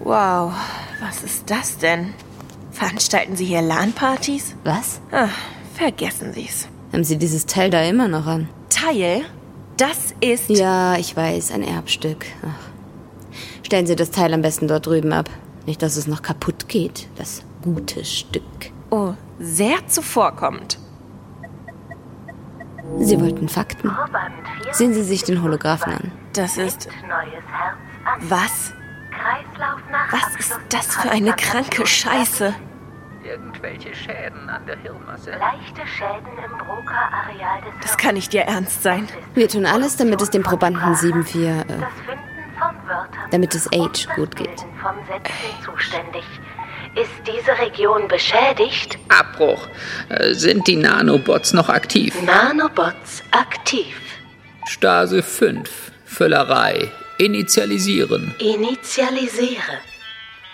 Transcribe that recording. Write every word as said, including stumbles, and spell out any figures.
Wow, was ist das denn? Veranstalten Sie hier LAN-Partys? Was? Ach, vergessen Sie's. Haben Sie dieses Teil da immer noch an? Teil? Das ist... Ja, ich weiß, ein Erbstück. Ach. Stellen Sie das Teil am besten dort drüben ab. Nicht, dass es noch kaputt geht, das gute Stück. Oh, sehr zuvorkommend. Sie wollten Fakten. Sehen Sie sich den Holographen an. Das ist... Was? Was ist das für eine kranke Scheiße? Irgendwelche Schäden an der Hirnmasse. Leichte Schäden im Broca-Areal des... Das kann nicht Ihr Ernst sein. Wir tun alles, damit es dem Probanden sieben vier... Äh, Das Finden von Wörtern... damit es Age gut geht. ...von Sätzen zuständig. Ist diese Region beschädigt? Abbruch. Äh, sind die Nanobots noch aktiv? Nanobots aktiv. Stase fünf. Völlerei. Initialisieren. Initialisiere.